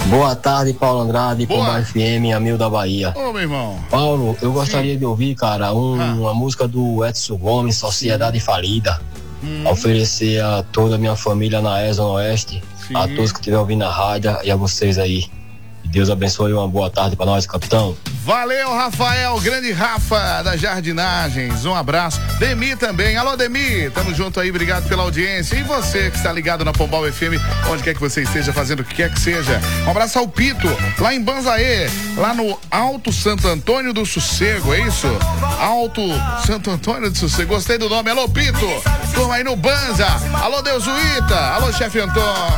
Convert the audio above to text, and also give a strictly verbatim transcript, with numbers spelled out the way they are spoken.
Boa tarde, Paulo Andrade, Pombal F M, amigo da Bahia. Ô, meu irmão. Paulo, eu gostaria Sim. de ouvir, cara, um, ah. uma música do Edson Gomes, Sociedade Falida. Hum. Oferecer a toda a minha família na E S A Oeste, Sim. a todos que estiverem ouvindo a rádio e a vocês aí. Deus abençoe, uma boa tarde pra nós, capitão. Valeu, Rafael, grande Rafa das Jardinagens, um abraço. Demi também, alô Demi, tamo junto aí, obrigado pela audiência. E você que está ligado na Pombal F M, onde quer que você esteja fazendo o que quer que seja. Um abraço ao Pito, lá em Banzaê, lá no Alto Santo Antônio do Sossego, é isso? Alto Santo Antônio do Sossego, gostei do nome, alô Pito, turma aí no Banza, alô Deusuíta, alô chefe Antônio.